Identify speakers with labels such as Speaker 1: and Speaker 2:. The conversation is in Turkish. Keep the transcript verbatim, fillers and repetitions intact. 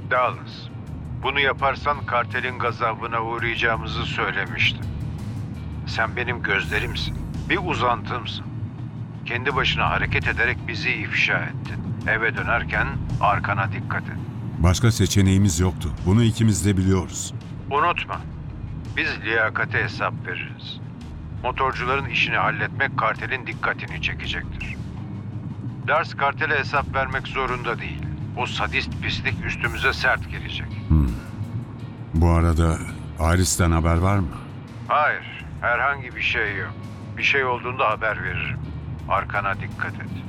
Speaker 1: Dallas, bunu yaparsan kartelin gazabına uğrayacağımızı söylemiştim. Sen benim gözlerimsin, bir uzantımsın. Kendi başına hareket ederek bizi ifşa ettin. Eve dönerken arkana dikkat et.
Speaker 2: Başka seçeneğimiz yoktu. Bunu ikimiz de biliyoruz.
Speaker 1: Unutma, biz liyakate hesap veririz. Motorcuların işini halletmek kartelin dikkatini çekecektir. Ders kartele hesap vermek zorunda değil. O sadist pislik üstümüze sert gelecek.
Speaker 2: Bu arada Aris'ten haber var mı?
Speaker 1: Hayır, herhangi bir şey yok. Bir şey olduğunda haber veririm. Arkana dikkat et.